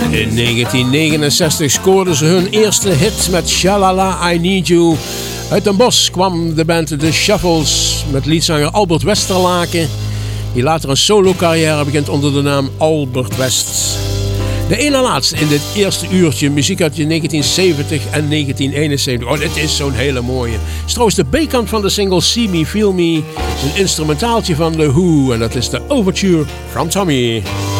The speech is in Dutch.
In 1969 scoorden ze hun eerste hit met Shalala I Need You. Uit Den Bosch kwam de band The Shuffles met liedzanger Albert Westerlaken, die later een solo-carrière begint onder de naam Albert West. De ene laatste in dit eerste uurtje muziek uit 1970 en 1971. Oh, dit is zo'n hele mooie. Het is trouwens de B-kant van de single See Me, Feel Me. Het is een instrumentaaltje van The Who en dat is de Overture from Tommy.